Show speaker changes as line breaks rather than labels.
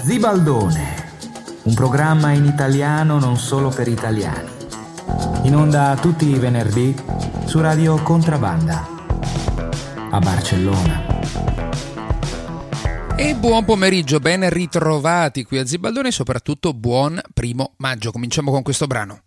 Zibaldone, un programma in italiano non solo per italiani. In onda tutti i venerdì su Radio Contrabanda a Barcellona.
E buon pomeriggio, ben ritrovati qui a Zibaldone e soprattutto buon 1° maggio. Cominciamo con questo brano.